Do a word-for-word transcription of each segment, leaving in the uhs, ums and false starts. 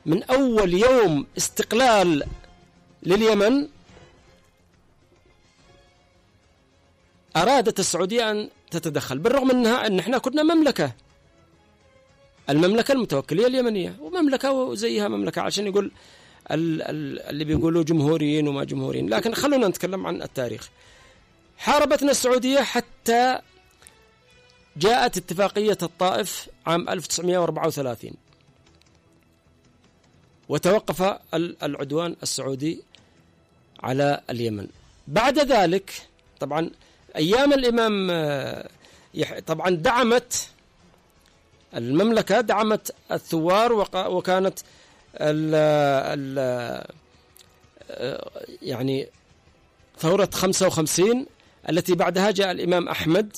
من أول يوم استقلال لليمن أرادت السعودية أن تتدخل، بالرغم أنها أن احنا كنا مملكة، المملكة المتوكلية اليمنية، ومملكة زيها مملكة، عشان يقول اللي بيقولوا جمهوريين وما جمهوريين. لكن خلونا نتكلم عن التاريخ. حاربتنا السعودية حتى جاءت اتفاقية الطائف عام ألف وتسعمائة وأربعة وثلاثين، وتوقف العدوان السعودي على اليمن. بعد ذلك طبعا أيام الإمام طبعا دعمت المملكة، دعمت الثوار، وكانت ال ال يعني ثورة خمسة وخمسين التي بعدها جاء الإمام أحمد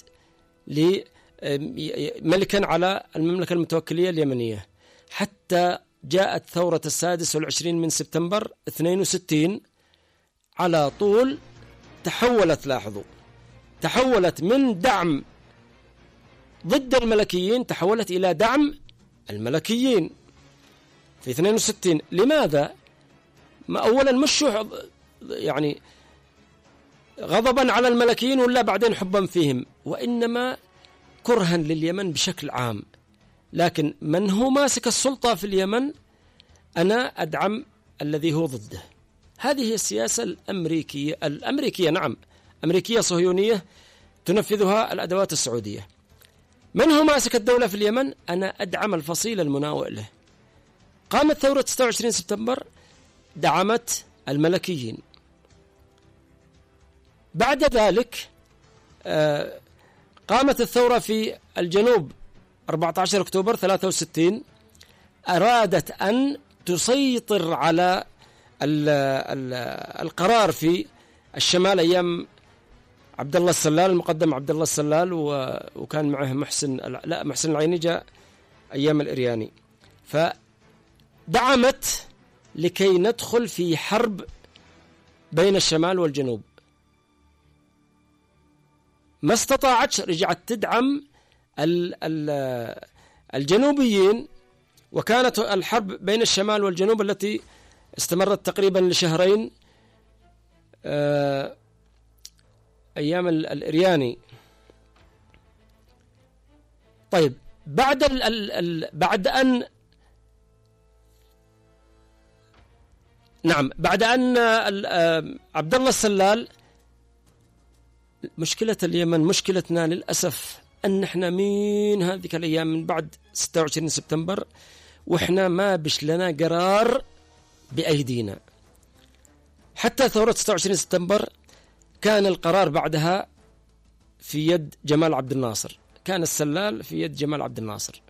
ملكا على المملكة المتوكلية اليمنية، حتى جاءت ثورة السادس والعشرين من سبتمبر اثنين وستين. على طول تحولت، لاحظوا، تحولت من دعم ضد الملكيين تحولت إلى دعم الملكيين في اثنين وستين. لماذا؟ ما أولا مش يعني غضبا على الملكيين ولا بعدين حبا فيهم، وإنما كرها لليمن بشكل عام. لكن من هو ماسك السلطة في اليمن أنا أدعم الذي هو ضده. هذه هي السياسة الأمريكية الأمريكية نعم، أمريكية صهيونية تنفذها الأدوات السعودية. من هو ماسك الدولة في اليمن؟ أنا أدعم الفصيل المناوئ له. قامت ثورة ستة وعشرين سبتمبر، دعمت الملكيين. بعد ذلك قامت الثورة في الجنوب أربعة عشر أكتوبر ثلاثة وستين، أرادت أن تسيطر على ال ال القرار في الشمال أيام عبد الله السلال، المقدم عبد الله السلال، وكان معه محسن لا محسن العيني جاء أيام الإرياني. فدعمت لكي ندخل في حرب بين الشمال والجنوب. ما استطاعتش، رجعت تدعم ال ال الجنوبيين، وكانت الحرب بين الشمال والجنوب التي استمرت تقريبا لشهرين أيام الإرياني. طيب بعد ال ال ال بعد أن نعم بعد أن عبد الله السلال، مشكلة اليمن مشكلتنا للأسف أن احنا من هذه الأيام من بعد ستة وعشرين سبتمبر وإحنا ما بش لنا قرار بأيدينا. حتى ثورة ستة وعشرين سبتمبر كان القرار بعدها في يد جمال عبد الناصر، كان السلال في يد جمال عبد الناصر،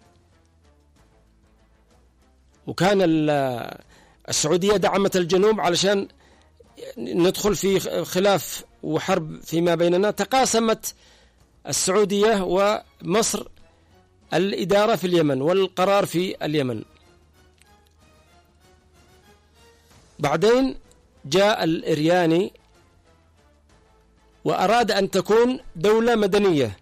وكان السعودية دعمت الجنوب علشان ندخل في خلاف وحرب فيما بيننا. تقاسمت السعودية ومصر الإدارة في اليمن والقرار في اليمن. بعدين جاء الإرياني وأراد أن تكون دولة مدنية،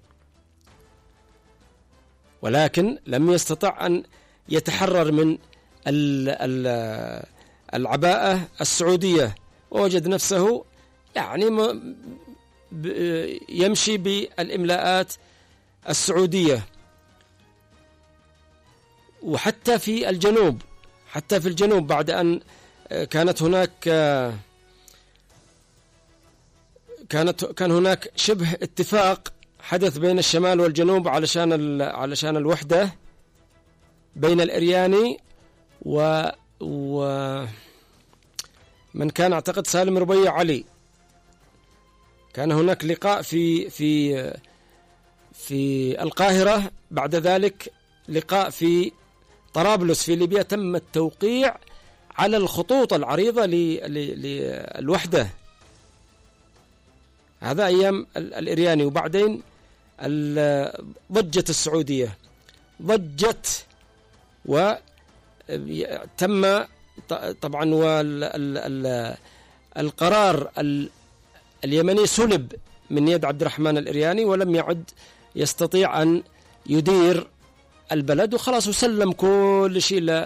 ولكن لم يستطع أن يتحرر من العباءة السعودية، ووجد نفسه يعني يمشي بالإملاءات السعودية. وحتى في الجنوب حتى في الجنوب بعد أن كانت هناك كانت كان هناك شبه اتفاق حدث بين الشمال والجنوب علشان علشان الوحدة بين الإرياني و ومن كان أعتقد سالم ربيع علي. كان هناك لقاء في في في القاهرة، بعد ذلك لقاء في طرابلس في ليبيا. تم التوقيع على الخطوط العريضة للوحدة. هذا أيام الإرياني. وبعدين ضجت السعودية، ضجت، وتم طبعا والقرار اليمني سلب من يد عبد الرحمن الإرياني، ولم يعد يستطيع أن يدير البلد، وخلاص وسلم كل شيء